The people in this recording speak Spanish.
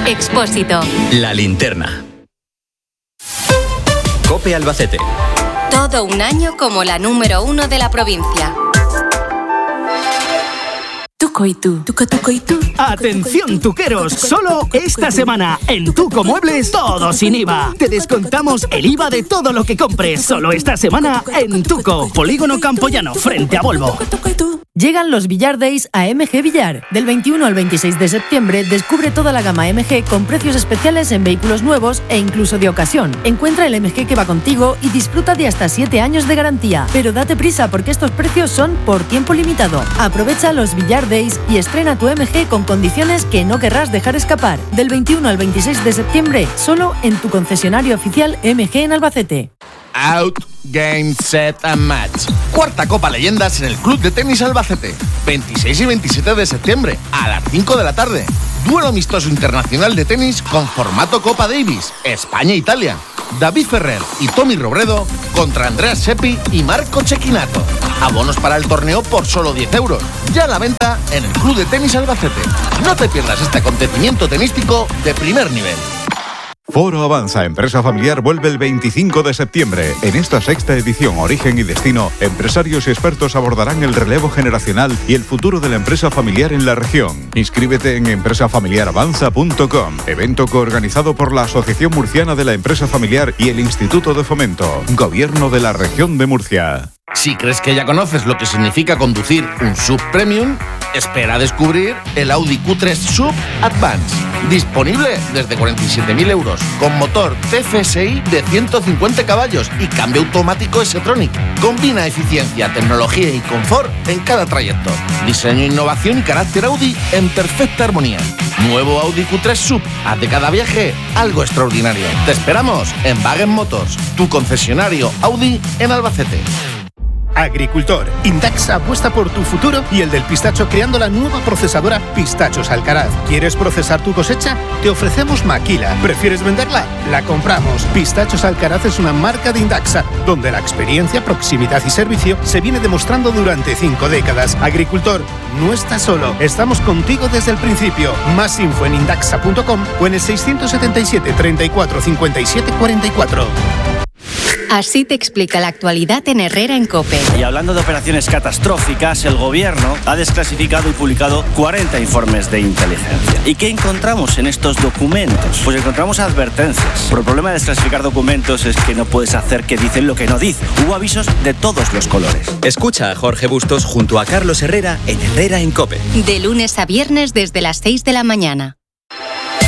Expósito. La linterna. COPE Albacete. Todo un año como la número 1 de la provincia. Tuco y tú. Tuco, tuco y tú. Atención tuqueros, solo esta semana en Tuco Muebles todo sin IVA. Te descontamos el IVA de todo lo que compres. Solo esta semana en Tuco, Polígono Campoyano, frente a Volvo. Llegan los Villar Days a MG Villar. Del 21 al 26 de septiembre descubre toda la gama MG con precios especiales en vehículos nuevos e incluso de ocasión. Encuentra el MG que va contigo y disfruta de hasta 7 años de garantía. Pero date prisa porque estos precios son por tiempo limitado. Aprovecha los Villar Days y estrena tu MG con condiciones que no querrás dejar escapar. Del 21 al 26 de septiembre, solo en tu concesionario oficial MG en Albacete. Out, Game, Set and Match. Cuarta Copa Leyendas en el Club de Tenis Albacete. 26 y 27 de septiembre a las 5 de la tarde. Duelo amistoso internacional de tenis con formato Copa Davis, España-Italia. David Ferrer y Tommy Robredo contra Andrea Seppi y Marco Cecchinato. Abonos para el torneo por solo 10 euros. Ya a la venta en el Club de Tenis Albacete. No te pierdas este acontecimiento tenístico de primer nivel. Foro Avanza Empresa Familiar vuelve el 25 de septiembre. En esta sexta edición Origen y Destino, empresarios y expertos abordarán el relevo generacional y el futuro de la empresa familiar en la región. Inscríbete en empresafamiliaravanza.com. Evento coorganizado por la Asociación Murciana de la Empresa Familiar y el Instituto de Fomento. Gobierno de la Región de Murcia. Si crees que ya conoces lo que significa conducir un SUV Premium, espera a descubrir el Audi Q3 SUV Advance. Disponible desde 47.000 euros, con motor TFSI de 150 caballos y cambio automático S-Tronic. Combina eficiencia, tecnología y confort en cada trayecto. Diseño, innovación y carácter Audi en perfecta armonía. Nuevo Audi Q3 SUV. Haz de cada viaje algo extraordinario. Te esperamos en Wagen Motors, tu concesionario Audi en Albacete. Agricultor, Indaxa apuesta por tu futuro y el del pistacho creando la nueva procesadora Pistachos Alcaraz. ¿Quieres procesar tu cosecha? Te ofrecemos maquila. ¿Prefieres venderla? La compramos. Pistachos Alcaraz es una marca de Indaxa, donde la experiencia, proximidad y servicio se viene demostrando durante 5 décadas. Agricultor, no estás solo. Estamos contigo desde el principio. Más info en indaxa.com o en el 677 34 57 44. Así te explica la actualidad en Herrera en COPE. Y hablando de operaciones catastróficas, el gobierno ha desclasificado y publicado 40 informes de inteligencia. ¿Y qué encontramos en estos documentos? Pues encontramos advertencias. Pero el problema de desclasificar documentos es que no puedes hacer que dicen lo que no dicen. Hubo avisos de todos los colores. Escucha a Jorge Bustos junto a Carlos Herrera en Herrera en COPE. De lunes a viernes desde las 6 de la mañana.